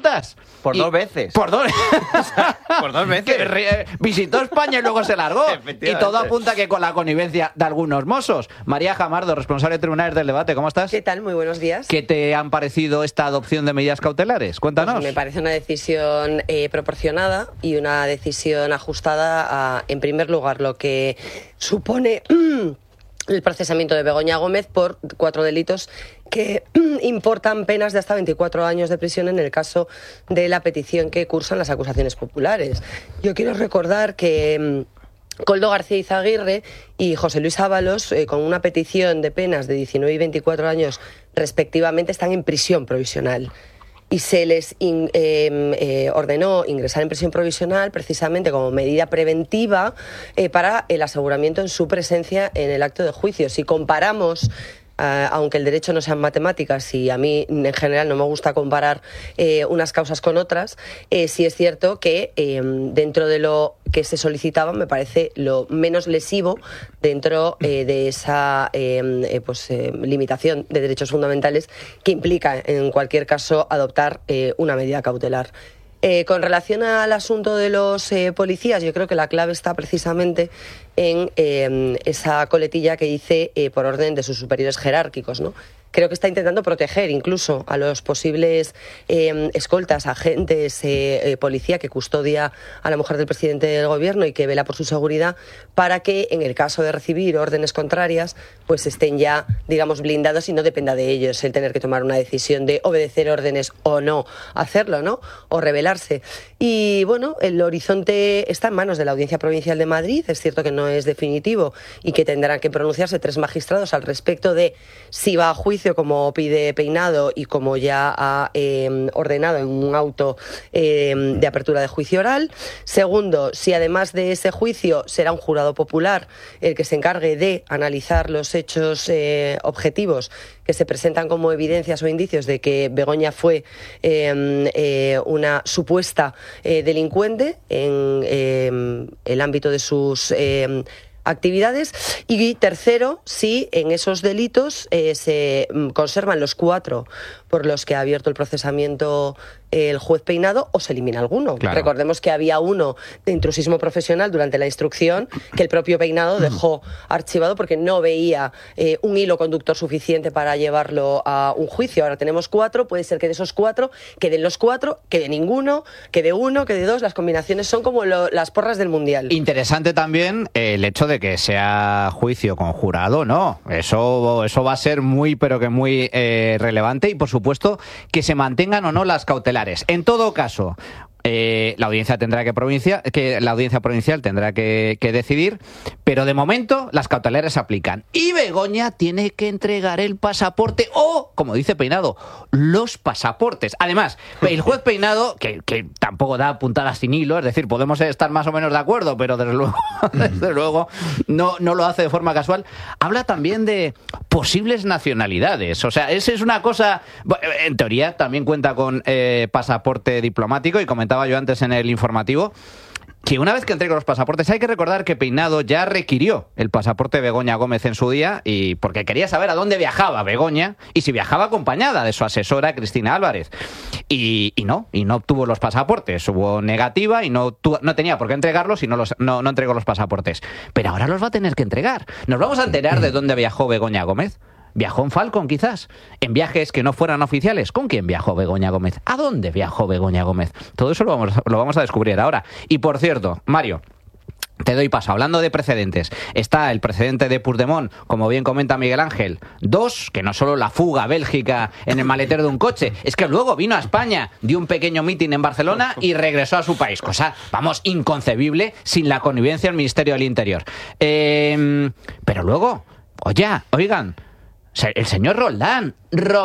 cuentas. Por 2 veces. Por 2 Por 2 veces. Que visitó España y luego se largó. Y todo apunta que con la connivencia de algunos mozos. María Jamardo, responsable de Tribunales del Debate, ¿cómo estás? ¿Qué tal? Muy buenos días. ¿Qué te han parecido esta adopción de medidas cautelares? Cuéntanos. Pues me parece una decisión proporcionada y una decisión ajustada a, en primer lugar, lo que supone el procesamiento de Begoña Gómez por 4 delitos que importan penas de hasta 24 años de prisión en el caso de la petición que cursan las acusaciones populares. Yo quiero recordar que Koldo García Izaguirre y José Luis Ábalos, con una petición de penas de 19 y 24 años respectivamente, están en prisión provisional. Y se les ordenó ingresar en prisión provisional precisamente como medida preventiva para el aseguramiento en su presencia en el acto de juicio. Si comparamos, aunque el derecho no sean matemáticas y a mí en general no me gusta comparar unas causas con otras, sí es cierto que dentro de lo que se solicitaba me parece lo menos lesivo dentro de esa limitación de derechos fundamentales que implica en cualquier caso adoptar una medida cautelar. Con relación al asunto de los policías, yo creo que la clave está precisamente en esa coletilla que dice por orden de sus superiores jerárquicos, ¿no? Creo que está intentando proteger incluso a los posibles escoltas, agentes, policía que custodia a la mujer del presidente del gobierno y que vela por su seguridad, para que en el caso de recibir órdenes contrarias pues estén ya, digamos, blindados y no dependa de ellos el tener que tomar una decisión de obedecer órdenes o no hacerlo, ¿no? O rebelarse. Y bueno, el horizonte está en manos de la Audiencia Provincial de Madrid. Es cierto que no es definitivo y que tendrán que pronunciarse 3 magistrados al respecto de si va a juicio como pide Peinado y como ya ha ordenado en un auto de apertura de juicio oral. Segundo, si además de ese juicio será un jurado popular el que se encargue de analizar los hechos objetivos que se presentan como evidencias o indicios de que Begoña fue una supuesta delincuente en el ámbito de sus actividades. Y tercero, si en esos delitos se conservan los 4 por los que ha abierto el procesamiento el juez Peinado o se elimina alguno. Claro. Recordemos que había uno de intrusismo profesional durante la instrucción que el propio Peinado dejó archivado porque no veía un hilo conductor suficiente para llevarlo a un juicio. Ahora tenemos 4, puede ser que de esos 4 queden los 4, quede ninguno, quede 1, quede 2, las combinaciones son como las porras del Mundial. Interesante también el hecho de que sea juicio con jurado, ¿no? Eso va a ser muy, pero que muy relevante, y por supuesto que se mantengan o no las cautelares. En todo caso, la audiencia provincial tendrá que decidir, pero de momento las cautelares se aplican. Y Begoña tiene que entregar el pasaporte o, como dice Peinado, los pasaportes. Además, el juez Peinado, que tampoco da puntadas sin hilo, es decir, podemos estar más o menos de acuerdo, pero desde luego no lo hace de forma casual, habla también de posibles nacionalidades. O sea, esa es una cosa, en teoría también cuenta con pasaporte diplomático, y comentaba yo antes en el informativo que una vez que entregue los pasaportes, hay que recordar que Peinado ya requirió el pasaporte de Begoña Gómez en su día, y porque quería saber a dónde viajaba Begoña y si viajaba acompañada de su asesora Cristina Álvarez. Y no obtuvo los pasaportes, hubo negativa y no tenía por qué entregarlos y no entregó los pasaportes. Pero ahora los va a tener que entregar. Nos vamos a enterar de dónde viajó Begoña Gómez. ¿Viajó en Falcon, quizás? ¿En viajes que no fueran oficiales? ¿Con quién viajó Begoña Gómez? ¿A dónde viajó Begoña Gómez? Todo eso lo vamos a descubrir ahora. Y por cierto, Mario, te doy paso. Hablando de precedentes, está el precedente de Puigdemont, como bien comenta Miguel Ángel. 2, que no solo la fuga a Bélgica en el maletero de un coche, es que luego vino a España, dio un pequeño mitin en Barcelona y regresó a su país. Cosa, vamos, inconcebible sin la connivencia del Ministerio del Interior. Pero luego, oigan, el señor Roldán,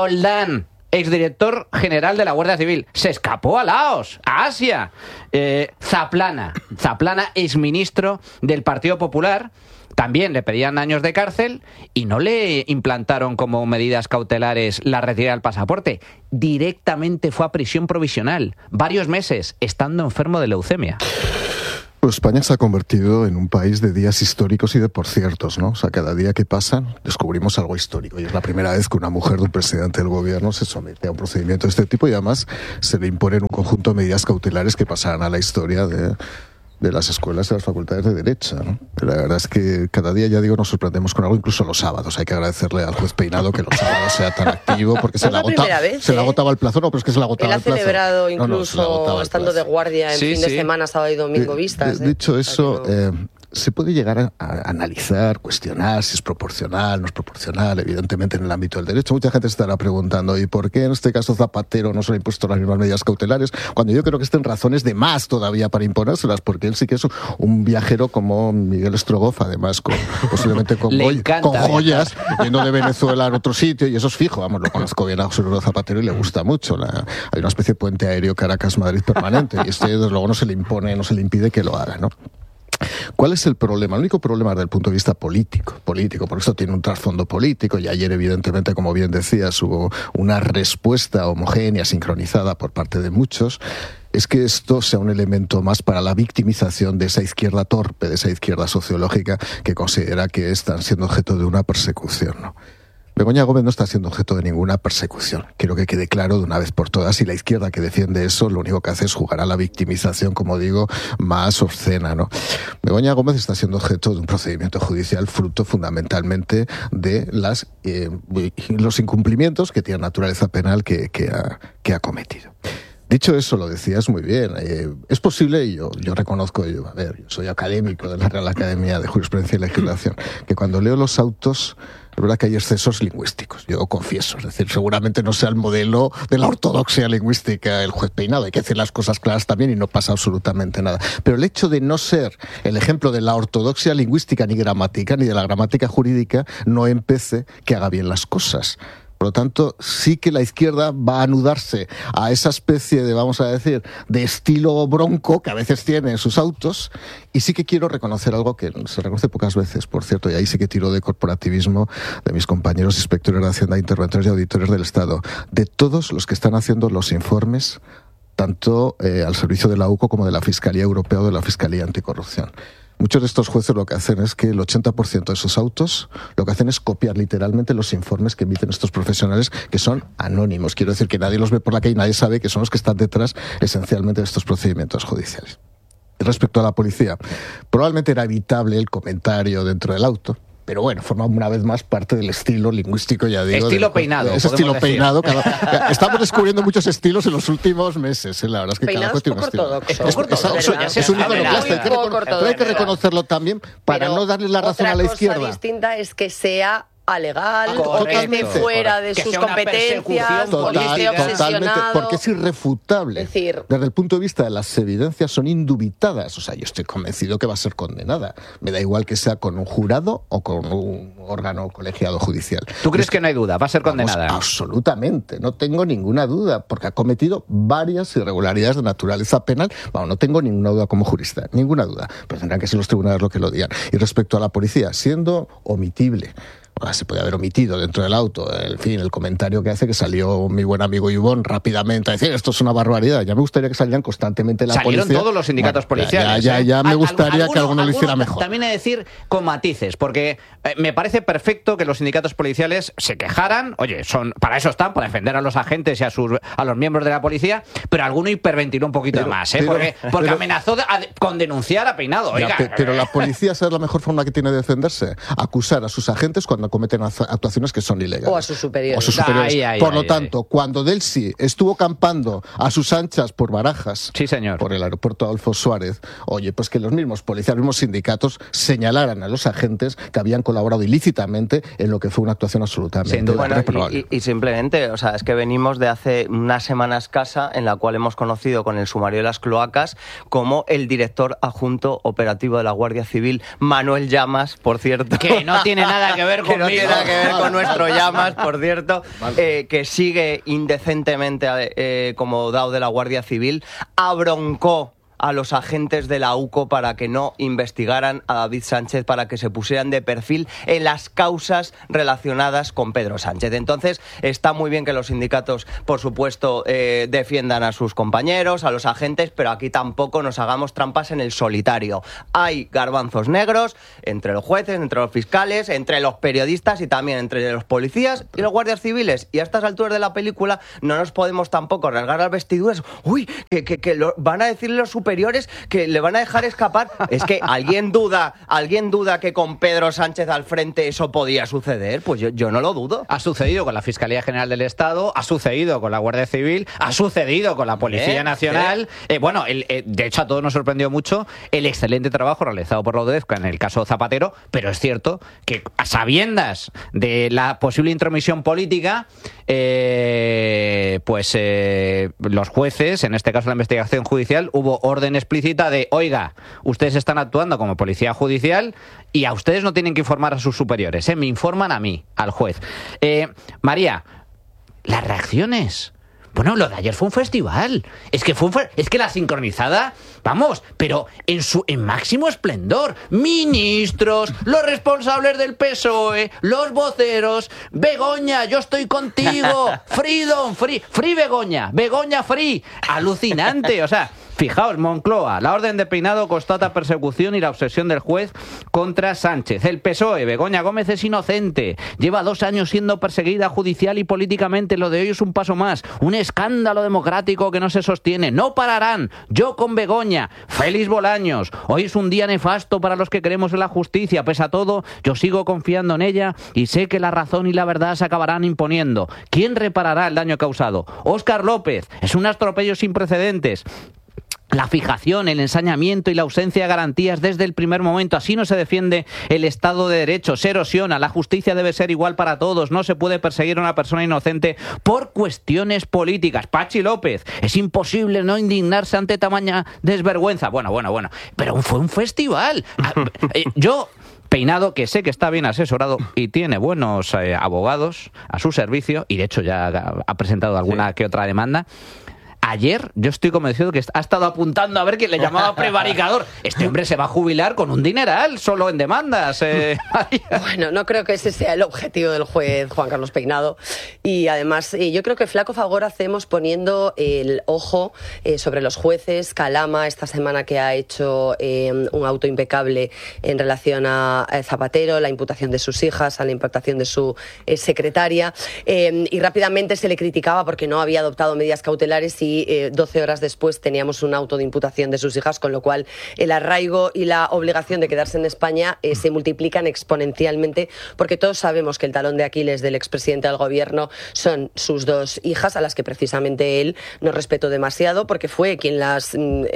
exdirector general de la Guardia Civil, se escapó a Laos, a Asia. Zaplana, exministro del Partido Popular, también le pedían años de cárcel y no le implantaron como medidas cautelares la retirada del pasaporte. Directamente fue a prisión provisional, varios meses, estando enfermo de leucemia. Pues España se ha convertido en un país de días históricos y de por ciertos, ¿no? O sea, cada día que pasan descubrimos algo histórico y es la primera vez que una mujer de un presidente del gobierno se somete a un procedimiento de este tipo y además se le imponen un conjunto de medidas cautelares que pasarán a la historia de las escuelas y las facultades de Derecho, ¿no? Pero la verdad es que cada día, ya digo, nos sorprendemos con algo, incluso los sábados. Hay que agradecerle al juez Peinado que los sábados sea tan activo, porque se le agotaba el plazo. No, pero es que se le agotaba el plazo. Él ha celebrado incluso estando de guardia en fin de semana, sábado y domingo vistas. Dicho eso, se puede llegar a analizar, cuestionar si es proporcional, no es proporcional, evidentemente en el ámbito del derecho. Mucha gente se estará preguntando, ¿y por qué en este caso Zapatero no se le ha impuesto las mismas medidas cautelares? Cuando yo creo que estén razones de más todavía para imponérselas, porque él sí que es un viajero como Miguel Strogoff, además posiblemente con joyas, yendo de Venezuela a otro sitio, y eso es fijo, vamos, lo conozco bien a José Luis Zapatero y le gusta mucho. Hay una especie de puente aéreo Caracas-Madrid permanente, y desde luego no se le impone, no se le impide que lo haga, ¿no? ¿Cuál es el problema? El único problema desde el punto de vista político, porque esto tiene un trasfondo político y ayer evidentemente, como bien decías, hubo una respuesta homogénea, sincronizada por parte de muchos, es que esto sea un elemento más para la victimización de esa izquierda torpe, de esa izquierda sociológica que considera que están siendo objeto de una persecución, ¿no? Begoña Gómez no está siendo objeto de ninguna persecución. Quiero que quede claro de una vez por todas, y la izquierda que defiende eso lo único que hace es jugar a la victimización, como digo, más obscena, ¿no? Begoña Gómez está siendo objeto de un procedimiento judicial fruto fundamentalmente de los incumplimientos que tiene naturaleza penal que ha cometido. Dicho eso, lo decías muy bien. Es posible, y yo reconozco, yo soy académico de la Real Academia de Jurisprudencia y Legislación, que cuando leo los autos, es verdad que hay excesos lingüísticos, yo confieso. Es decir, seguramente no sea el modelo de la ortodoxia lingüística el juez Peinado. Hay que decir las cosas claras también y no pasa absolutamente nada. Pero el hecho de no ser el ejemplo de la ortodoxia lingüística ni gramática, ni de la gramática jurídica, no empece que haga bien las cosas. Por lo tanto, sí que la izquierda va a anudarse a esa especie de, vamos a decir, de estilo bronco que a veces tiene en sus autos, y sí que quiero reconocer algo que se reconoce pocas veces, por cierto, y ahí sí que tiro de corporativismo de mis compañeros inspectores de Hacienda, interventores y auditores del Estado, de todos los que están haciendo los informes, tanto al servicio de la UCO como de la Fiscalía Europea o de la Fiscalía Anticorrupción. Muchos de estos jueces lo que hacen es que el 80% de esos autos lo que hacen es copiar literalmente los informes que emiten estos profesionales, que son anónimos. Quiero decir que nadie los ve por la calle y nadie sabe que son los que están detrás esencialmente de estos procedimientos judiciales. Respecto a la policía, probablemente era evitable el comentario dentro del auto, pero bueno, forma una vez más parte del estilo lingüístico, ya digo. Estilo Peinado. Es estilo decir. Peinado. Estamos descubriendo muchos estilos en los últimos meses. La verdad es que Peinado cada tiene un estilo. Es un iconoclasta. Pero hay que reconocerlo también para no darle la razón a la izquierda. Otra cosa distinta es que sea alegal, o que esté fuera de sus competencias, o que esté obsesionado. Porque es irrefutable. Es decir, desde el punto de vista de las evidencias son indubitadas. O sea, yo estoy convencido que va a ser condenada. Me da igual que sea con un jurado o con un órgano colegiado judicial. ¿Tú crees que no hay duda? ¿Va a ser condenada? Absolutamente. No tengo ninguna duda, porque ha cometido varias irregularidades de naturaleza penal. Bueno, no tengo ninguna duda como jurista. Ninguna duda. Pero tendrán que ser los tribunales lo que lo digan. Y respecto a la policía, siendo omitible, se puede haber omitido dentro del auto, en fin, el comentario que hace, que salió mi buen amigo Ibón rápidamente a decir, esto es una barbaridad. Ya me gustaría que salieran constantemente la policía. Salieron todos los sindicatos policiales. Ya me gustaría que alguno lo hiciera mejor. También he de decir con matices, porque me parece perfecto que los sindicatos policiales se quejaran. Oye, para eso están, para defender a los agentes y a los miembros de la policía, pero alguno hiperventiló un poquito más, porque amenazó con denunciar a Peinado. Oiga, pero la policía, ¿sabes la mejor forma que tiene de defenderse? Acusar a sus agentes cuando cometen actuaciones que son ilegales. O a sus superiores. Por lo tanto, cuando Delcy estuvo campando a sus anchas por Barajas, sí, señor, por el aeropuerto Adolfo Suárez, oye, pues que los mismos policías, los mismos sindicatos señalaran a los agentes que habían colaborado ilícitamente en lo que fue una actuación absolutamente reprobable. Y simplemente, o sea, es que venimos de hace una semana escasa en la cual hemos conocido con el sumario de las cloacas como el director adjunto operativo de la Guardia Civil, Manuel Llamas, por cierto. Que no tiene nada que ver conmigo. No tiene nada que ver con nuestro Llamas, por cierto, que sigue indecentemente como dao de la Guardia Civil, abroncó a los agentes de la UCO para que no investigaran a David Sánchez, para que se pusieran de perfil en las causas relacionadas con Pedro Sánchez. Entonces, está muy bien que los sindicatos, por supuesto, defiendan a sus compañeros, a los agentes, pero aquí tampoco nos hagamos trampas en el solitario. Hay garbanzos negros entre los jueces, entre los fiscales, entre los periodistas y también entre los policías y los guardias civiles. Y a estas alturas de la película no nos podemos tampoco rasgar las vestiduras. Uy, que van a decirle los superiores que le van a dejar escapar. Es que ¿alguien duda que con Pedro Sánchez al frente eso podía suceder? Pues yo no lo dudo. Ha sucedido con la Fiscalía General del Estado, ha sucedido con la Guardia Civil, ha sucedido con la Policía Nacional. De hecho, a todos nos sorprendió mucho el excelente trabajo realizado por la UDEFCA en el caso Zapatero, pero es cierto que a sabiendas de la posible intromisión política, los jueces, en este caso la investigación judicial, hubo orden explícita de, oiga, ustedes están actuando como policía judicial y a ustedes no tienen que informar a sus superiores, me informan a mí, al juez. María, las reacciones... Bueno, lo de ayer fue un festival. Es que la sincronizada, vamos, pero en máximo esplendor. Ministros, los responsables del PSOE, los voceros, Begoña, yo estoy contigo, Freedom, Free Begoña, Begoña Free. Alucinante, o sea... Fijaos, Moncloa, la orden de peinado constata persecución y la obsesión del juez contra Sánchez. El PSOE, Begoña Gómez es inocente. Lleva 2 años siendo perseguida judicial y políticamente. Lo de hoy es un paso más. Un escándalo democrático que no se sostiene. No pararán. Yo con Begoña. Félix Bolaños. Hoy es un día nefasto para los que creemos en la justicia. Pese a todo, yo sigo confiando en ella y sé que la razón y la verdad se acabarán imponiendo. ¿Quién reparará el daño causado? Óscar López. Es un atropello sin precedentes. La fijación, el ensañamiento y la ausencia de garantías desde el primer momento. Así no se defiende el Estado de Derecho, se erosiona. La justicia debe ser igual para todos. No se puede perseguir a una persona inocente por cuestiones políticas. Pachi López, es imposible no indignarse ante tamaña desvergüenza. Bueno, pero fue un festival. Yo... Peinado, que sé que está bien asesorado y tiene buenos abogados a su servicio, y de hecho ya ha presentado alguna que otra demanda. Ayer yo estoy convencido que ha estado apuntando a ver quién le llamaba prevaricador. Este hombre se va a jubilar con un dineral solo en demandas. Bueno, no creo que ese sea el objetivo del juez Juan Carlos Peinado. Y además yo creo que flaco favor hacemos poniendo el ojo sobre los jueces. Calama esta semana que ha hecho un auto impecable en relación a Zapatero, la imputación de sus hijas, a la imputación de su secretaria. Y rápidamente se le criticaba porque no había adoptado medidas cautelares y 12 horas después teníamos un auto de imputación de sus hijas, con lo cual el arraigo y la obligación de quedarse en España se multiplican exponencialmente, porque todos sabemos que el talón de Aquiles del expresidente del gobierno son sus 2 hijas, a las que precisamente él no respetó demasiado, porque fue quien las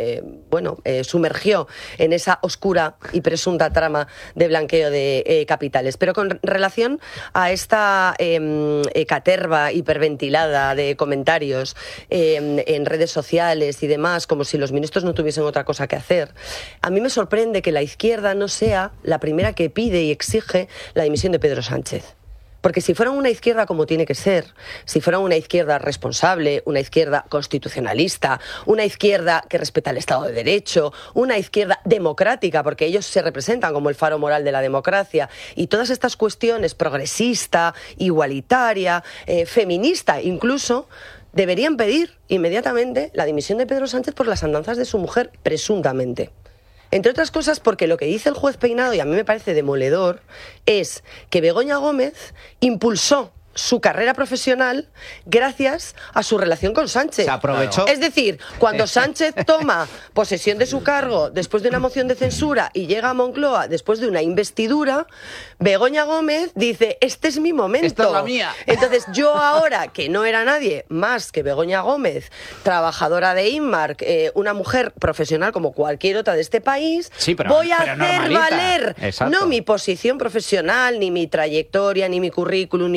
sumergió en esa oscura y presunta trama de blanqueo de capitales. Pero con relación a esta caterva hiperventilada de comentarios en redes sociales y demás, como si los ministros no tuviesen otra cosa que hacer, a mí me sorprende que la izquierda no sea la primera que pide y exige la dimisión de Pedro Sánchez. Porque si fuera una izquierda como tiene que ser, si fuera una izquierda responsable, una izquierda constitucionalista, una izquierda que respeta el Estado de Derecho, una izquierda democrática, porque ellos se representan como el faro moral de la democracia, y todas estas cuestiones, progresista, igualitaria, feminista incluso, deberían pedir inmediatamente la dimisión de Pedro Sánchez por las andanzas de su mujer, presuntamente. Entre otras cosas porque lo que dice el juez Peinado, y a mí me parece demoledor, es que Begoña Gómez impulsó su carrera profesional gracias a su relación con Sánchez. Se aprovechó. Es decir, cuando Sánchez toma posesión de su cargo después de una moción de censura y llega a Moncloa después de una investidura, Begoña Gómez dice, este es mi momento. Esta es la mía. Entonces yo ahora, que no era nadie más que Begoña Gómez, trabajadora de Inmark, una mujer profesional como cualquier otra de este país, sí, voy a hacer normaliza. valer Exacto. no mi posición profesional, ni mi trayectoria, ni mi currículum, ni mi experiencia,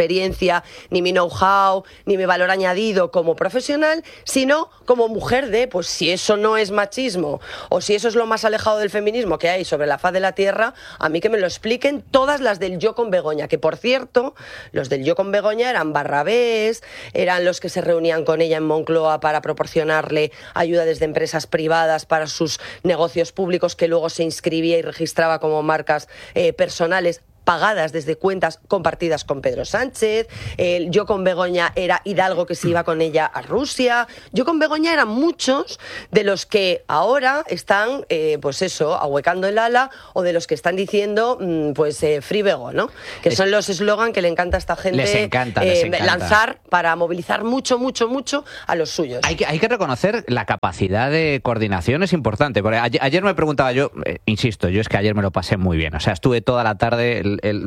experiencia, ni mi know-how, ni mi valor añadido como profesional, sino como mujer de, pues si eso no es machismo o si eso es lo más alejado del feminismo que hay sobre la faz de la tierra, a mí que me lo expliquen todas las del Yo con Begoña, que por cierto, los del Yo con Begoña eran Barrabés, eran los que se reunían con ella en Moncloa para proporcionarle ayuda desde empresas privadas para sus negocios públicos, que luego se inscribía y registraba como marcas personales pagadas desde cuentas compartidas con Pedro Sánchez. Yo con Begoña era Hidalgo, que se iba con ella a Rusia. Yo con Begoña eran muchos de los que ahora están, pues eso, ahuecando el ala, o de los que están diciendo, pues Free Bego, ¿no? Que son los eslogan que le encanta a esta gente les encanta. lanzar para movilizar mucho a los suyos. Hay que reconocer la capacidad de coordinación, es importante. Porque ayer me preguntaba yo, insisto, yo es que ayer me lo pasé muy bien. O sea, estuve toda la tarde,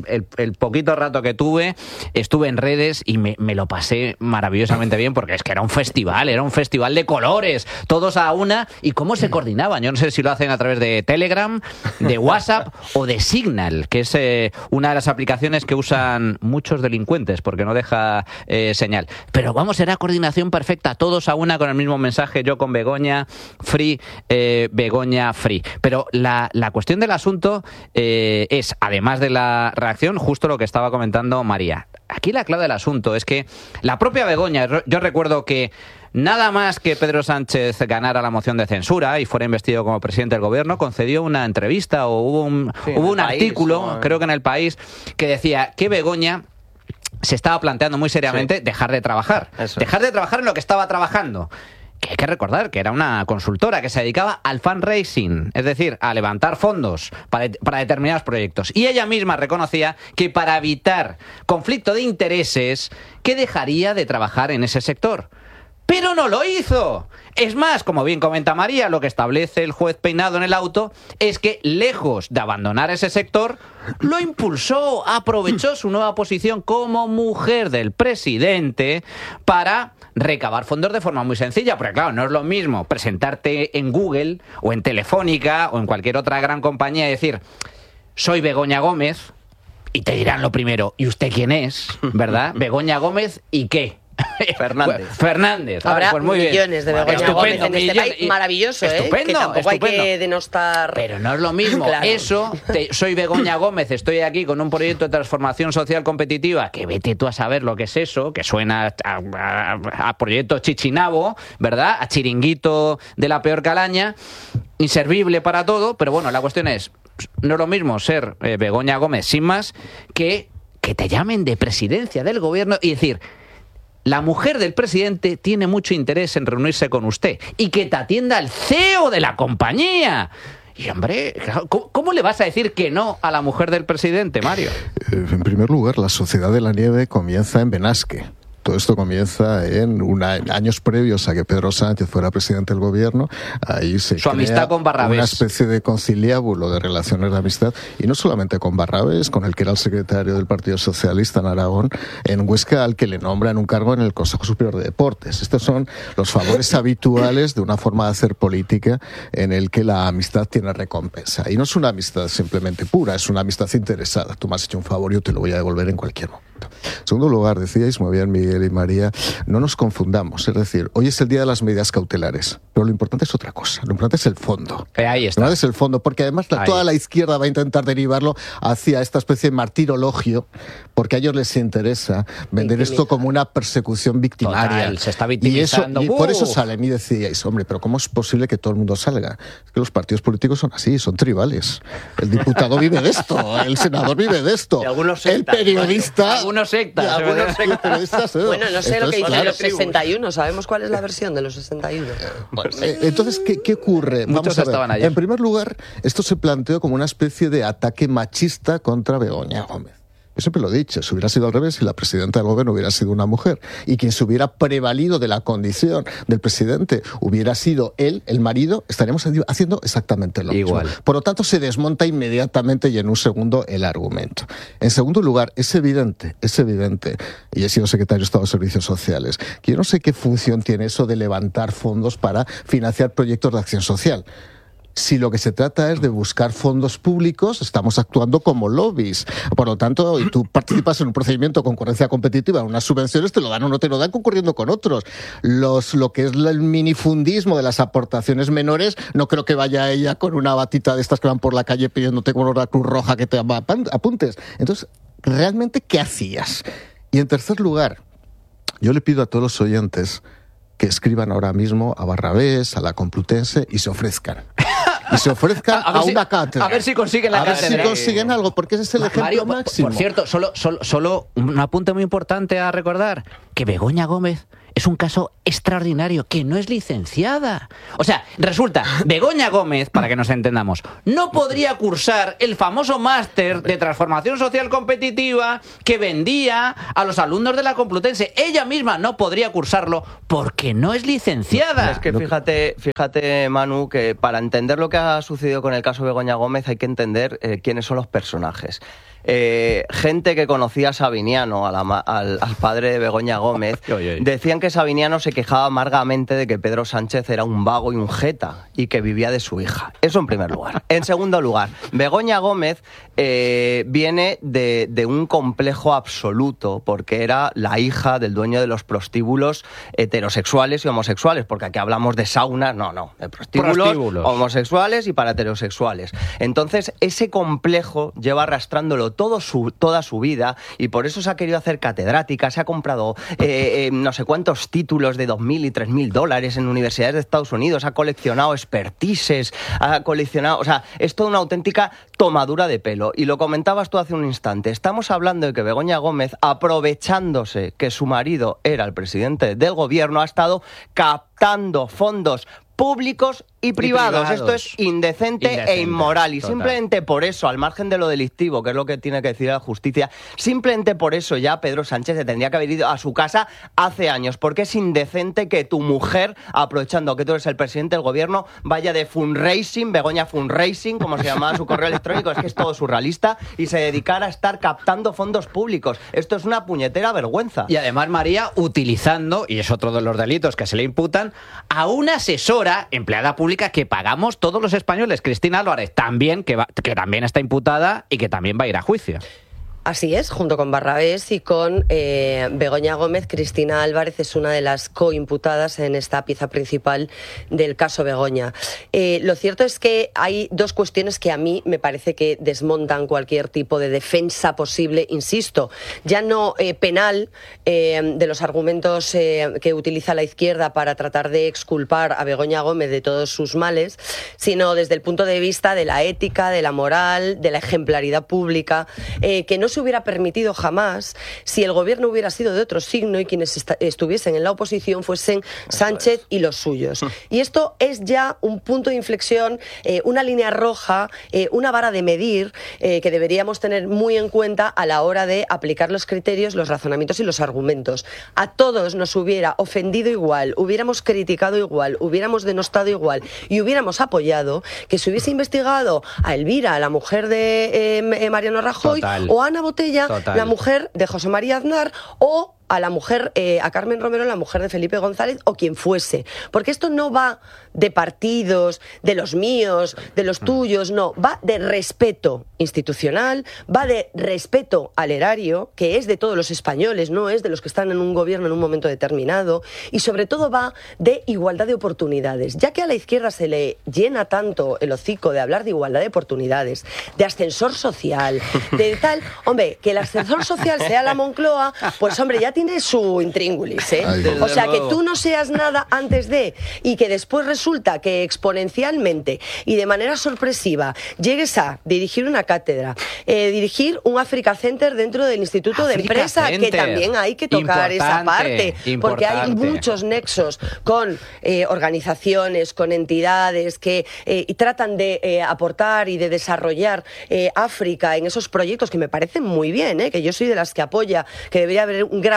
el poquito rato que tuve, estuve en redes y me lo pasé maravillosamente bien, porque es que era un festival de colores, todos a una. ¿Y cómo se coordinaban? Yo no sé si lo hacen a través de Telegram, de WhatsApp o de Signal, que es una de las aplicaciones que usan muchos delincuentes porque no deja señal. Pero vamos, era coordinación perfecta, todos a una con el mismo mensaje, yo con Begoña, Free, Begoña, Free. Pero la cuestión del asunto es, además de la reacción, justo lo que estaba comentando María. Aquí la clave del asunto es que la propia Begoña, yo recuerdo que nada más que Pedro Sánchez ganara la moción de censura y fuera investido como presidente del gobierno, concedió una entrevista o hubo un artículo, creo que en El País, que decía que Begoña se estaba planteando muy seriamente dejar de trabajar. Dejar de trabajar en lo que estaba trabajando. Que hay que recordar que era una consultora que se dedicaba al fundraising, es decir, a levantar fondos para determinados proyectos. Y ella misma reconocía que para evitar conflicto de intereses, que dejaría de trabajar en ese sector. ¡Pero no lo hizo! Es más, como bien comenta María, lo que establece el juez Peinado en el auto es que, lejos de abandonar ese sector, lo impulsó, aprovechó su nueva posición como mujer del presidente para recabar fondos de forma muy sencilla. Porque claro, no es lo mismo presentarte en Google o en Telefónica o en cualquier otra gran compañía y decir, soy Begoña Gómez, y te dirán lo primero, ¿y usted quién es? ¿Verdad? Begoña Gómez, ¿y qué? Fernández. Habrá pues muy millones bien. de Begoña Gómez en este país. Maravilloso, estupendo, que tampoco hay que denostar. Pero no es lo mismo. Claro. Eso, soy Begoña Gómez, estoy aquí con un proyecto de transformación social competitiva, que vete tú a saber lo que es eso, que suena a proyecto chichinabo, ¿verdad? A chiringuito de la peor calaña, inservible para todo. Pero bueno, la cuestión es, no es lo mismo ser Begoña Gómez sin más que te llamen de presidencia del gobierno y decir, la mujer del presidente tiene mucho interés en reunirse con usted y que te atienda el CEO de la compañía. Y hombre, ¿cómo le vas a decir que no a la mujer del presidente, Mario? En primer lugar, la Sociedad de la Nieve comienza en Benasque. Todo esto comienza en años previos a que Pedro Sánchez fuera presidente del gobierno. Ahí se su amistad con Barrabés, una especie de conciliábulo de relaciones de amistad, y no solamente con Barrabés, con el que era el secretario del Partido Socialista en Aragón, en Huesca, al que le nombran un cargo en el Consejo Superior de Deportes. Estos son los favores habituales de una forma de hacer política en el que la amistad tiene recompensa. Y no es una amistad simplemente pura, es una amistad interesada. Tú me has hecho un favor, yo te lo voy a devolver en cualquier momento. En segundo lugar, decíais muy bien Miguel y María, no nos confundamos. Es decir, hoy es el día de las medidas cautelares, pero lo importante es otra cosa. Lo importante es el fondo. Ahí está. Lo importante es el fondo, porque además toda la izquierda va a intentar derivarlo hacia esta especie de martirologio, porque a ellos les interesa vender esto como una persecución victimaria. Total, se está victimizando. Y por eso salen y decíais, hombre, pero ¿cómo es posible que todo el mundo salga? Es que los partidos políticos son así, son tribales. El diputado vive de esto, el senador vive de esto, el periodista... Algunos sectas. Bueno, no sé. Entonces, lo que dicen los 61, ¿sabemos cuál es la versión de los 61? Entonces, ¿qué ocurre? Muchos estaban allí. En primer lugar, esto se planteó como una especie de ataque machista contra Begoña Gómez. Yo siempre lo he dicho, si hubiera sido al revés, si la presidenta del gobierno hubiera sido una mujer y quien se hubiera prevalido de la condición del presidente hubiera sido él, el marido, estaríamos haciendo exactamente lo mismo. Por lo tanto, se desmonta inmediatamente y en un segundo el argumento. En segundo lugar, es evidente, y he sido secretario de Estado de Servicios Sociales, que yo no sé qué función tiene eso de levantar fondos para financiar proyectos de acción social. Si lo que se trata es de buscar fondos públicos, estamos actuando como lobbies. Por lo tanto, y tú participas en un procedimiento de concurrencia competitiva, unas subvenciones te lo dan o no te lo dan concurriendo con otros. Lo que es el minifundismo de las aportaciones menores, no creo que vaya ella con una batita de estas que van por la calle pidiéndote con una Cruz Roja que te apuntes. Entonces, ¿realmente qué hacías? Y en tercer lugar, yo le pido a todos los oyentes que escriban ahora mismo a Barrabés, a la Complutense y se ofrezcan. Y se ofrezcan a una cátedra. A ver si consiguen la cátedra. A ver si consiguen algo, porque ese es el ejemplo Mario, máximo. Por cierto, solo un apunte muy importante a recordar, que Begoña Gómez es un caso extraordinario, que no es licenciada. O sea, resulta, Begoña Gómez, para que nos entendamos, no podría cursar el famoso máster de transformación social competitiva que vendía a los alumnos de la Complutense. Ella misma no podría cursarlo porque no es licenciada. Es que fíjate, Manu, que para entender lo que ha sucedido con el caso Begoña Gómez hay que entender quiénes son los personajes. Gente que conocía a Sabiniano, al padre de Begoña Gómez, decían que Sabiniano se quejaba amargamente de que Pedro Sánchez era un vago y un jeta y que vivía de su hija. Eso en primer lugar. En segundo lugar, Begoña Gómez viene de un complejo absoluto porque era la hija del dueño de los prostíbulos heterosexuales y homosexuales, porque aquí hablamos de saunas, de prostíbulos homosexuales y para heterosexuales. Entonces, ese complejo lleva arrastrándolo toda su vida y por eso se ha querido hacer catedrática, se ha comprado no sé cuántos títulos de $2.000 y $3.000 en universidades de Estados Unidos, ha coleccionado expertises, o sea, es toda una auténtica tomadura de pelo. Y lo comentabas tú hace un instante, estamos hablando de que Begoña Gómez, aprovechándose que su marido era el presidente del gobierno, ha estado captando fondos públicos y privados. Esto es indecente e inmoral. Y total. Simplemente por eso, al margen de lo delictivo, que es lo que tiene que decir la justicia, simplemente por eso ya Pedro Sánchez se tendría que haber ido a su casa hace años, porque es indecente que tu mujer, aprovechando que tú eres el presidente del gobierno, vaya de fundraising, Begoña Fundraising, como se llamaba su correo electrónico, es que es todo surrealista, y se dedicara a estar captando fondos públicos. Esto es una puñetera vergüenza. Y además, María, utilizando, y es otro de los delitos que se le imputan, a una asesora, empleada pública, que pagamos todos los españoles, Cristina Álvarez, también, que también está imputada y que también va a ir a juicio. Así es, junto con Barrabés y con Begoña Gómez, Cristina Álvarez es una de las coimputadas en esta pieza principal del caso Begoña. Lo cierto es que hay dos cuestiones que a mí me parece que desmontan cualquier tipo de defensa posible, insisto, ya no penal de los argumentos que utiliza la izquierda para tratar de exculpar a Begoña Gómez de todos sus males, sino desde el punto de vista de la ética, de la moral, de la ejemplaridad pública, que no se hubiera permitido jamás si el gobierno hubiera sido de otro signo y quienes estuviesen en la oposición fuesen Sánchez y los suyos. Y esto es ya un punto de inflexión, una línea roja, una vara de medir que deberíamos tener muy en cuenta a la hora de aplicar los criterios, los razonamientos y los argumentos. A todos nos hubiera ofendido igual, hubiéramos criticado igual, hubiéramos denostado igual y hubiéramos apoyado que se hubiese investigado a Elvira, la mujer de Mariano Rajoy, total, o a Ana Botella, total, la mujer de José María Aznar, o a la mujer, a Carmen Romero, la mujer de Felipe González, o quien fuese. Porque esto no va de partidos, de los míos, de los tuyos, no. Va de respeto institucional, va de respeto al erario, que es de todos los españoles, no es de los que están en un gobierno en un momento determinado, y sobre todo va de igualdad de oportunidades. Ya que a la izquierda se le llena tanto el hocico de hablar de igualdad de oportunidades, de ascensor social, de tal, hombre, que el ascensor social sea la Moncloa, pues hombre, ya tiene su intríngulis, ¿eh? O sea, que tú no seas nada antes de, y que después resulta que exponencialmente y de manera sorpresiva llegues a dirigir una cátedra, dirigir un Africa Center dentro del Instituto de Empresa, Center, que también hay que tocar esa parte, porque hay muchos nexos con organizaciones, con entidades que tratan de aportar y de desarrollar África en esos proyectos que me parecen muy bien, que yo soy de las que apoya que debería haber un gran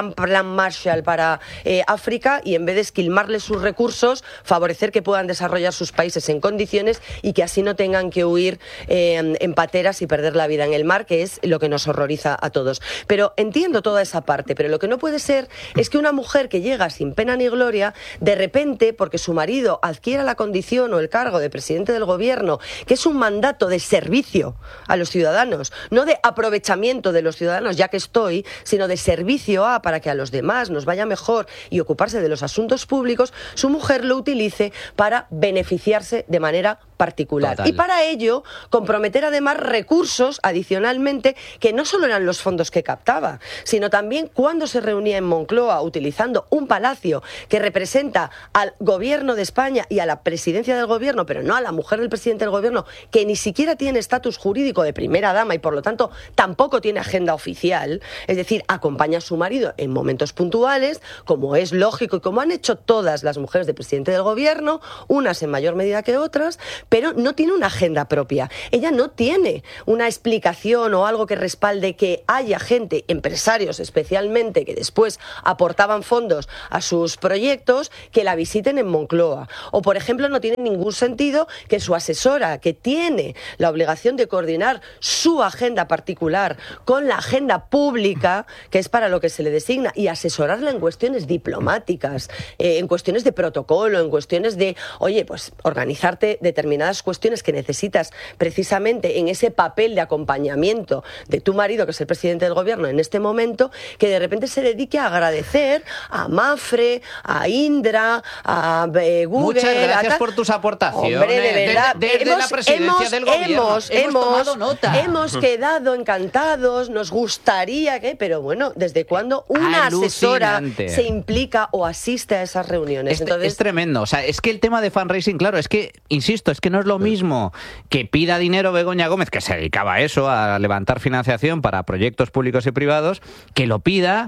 gran plan Marshall para África y en vez de esquilmarles sus recursos, favorecer que puedan desarrollar sus países en condiciones y que así no tengan que huir en pateras y perder la vida en el mar, que es lo que nos horroriza a todos. Pero entiendo toda esa parte, pero lo que no puede ser es que una mujer que llega sin pena ni gloria, de repente, porque su marido adquiera la condición o el cargo de presidente del gobierno, que es un mandato de servicio a los ciudadanos, no de aprovechamiento de los ciudadanos, ya que estoy, sino de servicio para que a los demás nos vaya mejor y ocuparse de los asuntos públicos, su mujer lo utilice para beneficiarse de manera particular. Total. Y para ello, comprometer además recursos adicionalmente, que no solo eran los fondos que captaba, sino también cuando se reunía en Moncloa utilizando un palacio que representa al gobierno de España y a la presidencia del gobierno, pero no a la mujer del presidente del gobierno, que ni siquiera tiene estatus jurídico de primera dama y por lo tanto tampoco tiene agenda oficial, es decir, acompaña a su marido en momentos puntuales, como es lógico y como han hecho todas las mujeres del presidente del gobierno, unas en mayor medida que otras, pero no tiene una agenda propia. Ella no tiene una explicación o algo que respalde que haya gente, empresarios especialmente, que después aportaban fondos a sus proyectos, que la visiten en Moncloa. O, por ejemplo, no tiene ningún sentido que su asesora, que tiene la obligación de coordinar su agenda particular con la agenda pública, que es para lo que se le designa, y asesorarla en cuestiones diplomáticas, en cuestiones de protocolo, en cuestiones de, oye, pues organizarte determinadas cuestiones que necesitas precisamente en ese papel de acompañamiento de tu marido, que es el presidente del gobierno en este momento, que de repente se dedique a agradecer a Mafre, a Indra, a Google. Muchas gracias por tus aportaciones. Hombre, de verdad. Desde la presidencia del gobierno. Hemos tomado nota. Hemos quedado encantados, nos gustaría que, pero bueno, ¿desde cuándo una asesora se implica o asiste a esas reuniones? Entonces, es tremendo. O sea, es que el tema de fundraising, claro, es que, insisto, es que no es lo mismo que pida dinero Begoña Gómez, que se dedicaba a eso, a levantar financiación para proyectos públicos y privados, que lo pida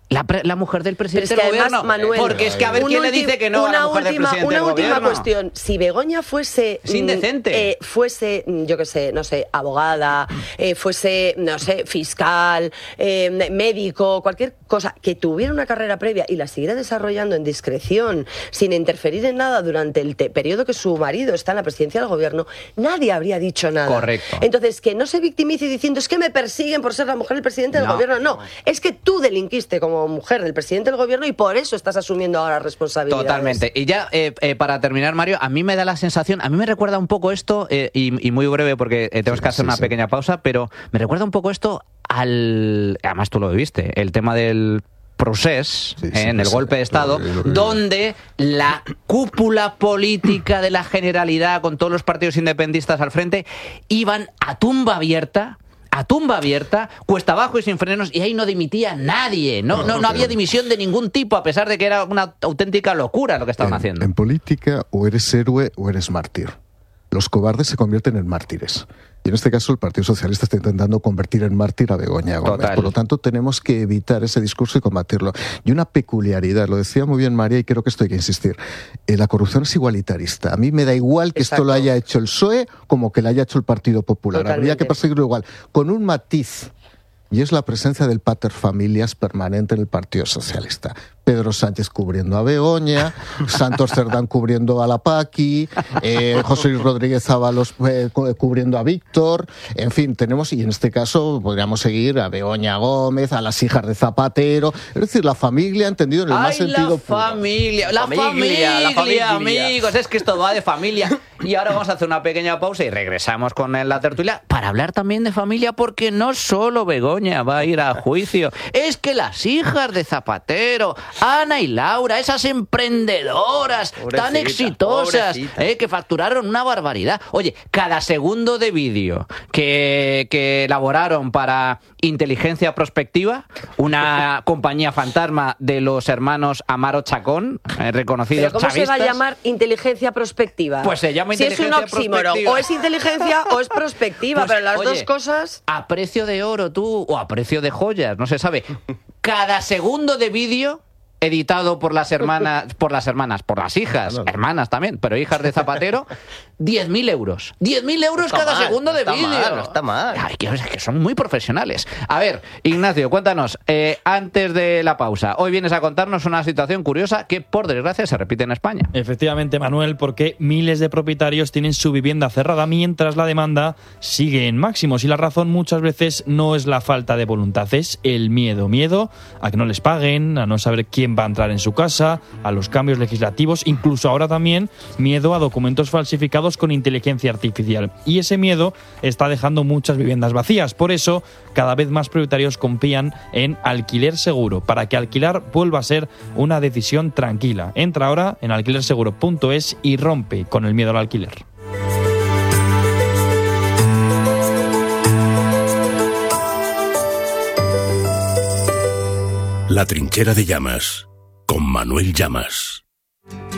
la mujer del presidente del además, gobierno. Manuel, porque es que a ver quién le dice que no a la mujer del presidente del gobierno. Una última cuestión. Si Begoña fuese... Es indecente. Fuese, yo qué sé, no sé, abogada, fuese, no sé, fiscal, médico, cualquier cosa, que tuviera una carrera previa y la siguiera desarrollando en discreción, sin interferir en nada durante el periodo que su marido está en la presidencia del gobierno, nadie habría dicho nada. Correcto. Entonces, que no se victimice diciendo es que me persiguen por ser la mujer del presidente del gobierno. No, es que tú delinquiste como mujer del presidente del gobierno y por eso estás asumiendo ahora responsabilidades. Totalmente. Y ya, para terminar, Mario, a mí me da la sensación, a mí me recuerda un poco esto, y muy breve porque tenemos que hacer una pequeña pausa, pero me recuerda un poco esto además tú lo viviste, el tema del procés, en el golpe de Estado, donde la cúpula política de la Generalidad, con todos los partidos independentistas al frente, iban a tumba abierta, cuesta abajo y sin frenos, y ahí no dimitía nadie, no había dimisión de ningún tipo, a pesar de que era una auténtica locura lo que estaban haciendo. En política o eres héroe o eres mártir. Los cobardes se convierten en mártires. Y en este caso el Partido Socialista está intentando convertir en mártir a Begoña Gómez. Total. Por lo tanto, tenemos que evitar ese discurso y combatirlo. Y una peculiaridad, lo decía muy bien María y creo que esto hay que insistir, la corrupción es igualitarista. A mí me da igual que esto lo haya hecho el PSOE como que lo haya hecho el Partido Popular. Totalmente. Habría que perseguirlo igual, con un matiz. Y es la presencia del paterfamilias permanente en el Partido Socialista. Pedro Sánchez cubriendo a Begoña, Santos Cerdán cubriendo a la Paqui, José Luis Rodríguez Ábalos cubriendo a Víctor. En fin, tenemos, y en este caso podríamos seguir a Begoña Gómez, a las hijas de Zapatero. Es decir, la familia entendido en el más sentido la familia, amigos, es que esto va de familia. Y ahora vamos a hacer una pequeña pausa y regresamos con la tertulia para hablar también de familia, porque no solo Begoña va a ir a juicio, es que las hijas de Zapatero, Ana y Laura, esas emprendedoras tan exitosas, que facturaron una barbaridad. Oye, cada segundo de vídeo que elaboraron para Inteligencia Prospectiva, una compañía fantasma de los hermanos Amaro Chacón, reconocidos ¿Pero cómo chavistas. se va a llamar Inteligencia Prospectiva? Pues se llama si Inteligencia es un oxímoron, Prospectiva. o es inteligencia o es prospectiva, Pues, pero las oye, dos cosas... A precio de oro, tú, o a precio de joyas, no se sabe. Cada segundo de vídeo editado por las hermanas, por las hijas, hermanas también, pero hijas de Zapatero, 10.000 euros. 10.000 euros cada segundo de vídeo. No está mal. Ay, que son muy profesionales. A ver, Ignacio, cuéntanos, antes de la pausa, hoy vienes a contarnos una situación curiosa que, por desgracia, se repite en España. Efectivamente, Manuel, porque miles de propietarios tienen su vivienda cerrada mientras la demanda sigue en máximos, y la razón muchas veces no es la falta de voluntad, es el miedo. Miedo a que no les paguen, a no saber quién va a entrar en su casa, a los cambios legislativos, incluso ahora también miedo a documentos falsificados con inteligencia artificial. Y ese miedo está dejando muchas viviendas vacías. Por eso, cada vez más propietarios confían en Alquiler Seguro, para que alquilar vuelva a ser una decisión tranquila. Entra ahora en alquilerseguro.es y rompe con el miedo al alquiler. La trinchera de Llamas, con Manuel Llamas.